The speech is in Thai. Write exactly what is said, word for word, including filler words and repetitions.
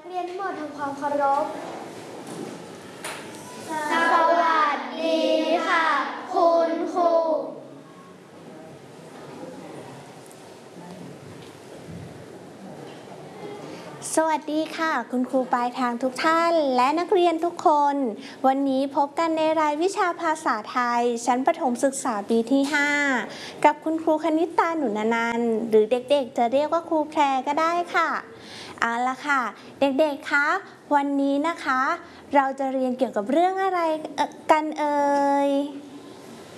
เรียนทั้งหมดทำความเคารพสวัสดีค่ะคุณครูสวัสดีค่ะคุณครูปลายทางทุกท่านและนักเรียนทุกคนวันนี้พบกันในรายวิชาภาษาไทยชั้นประถมศึกษาปีที่ห้ากับคุณครูคณิตาหนุนนันท์หรือเด็กๆจะเรียกว่าครูแพรก็ได้ค่ะเอาละค่ะเด็กๆคะวันนี้นะคะเราจะเรียนเกี่ยวกับเรื่องอะไรกันเอ่ย